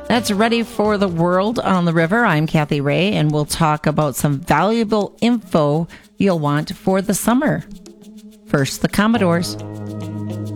That's Ready for the World on the River. I'm Kathy Ray, and we'll talk about some valuable info you'll want for the summer. First, the Commodores.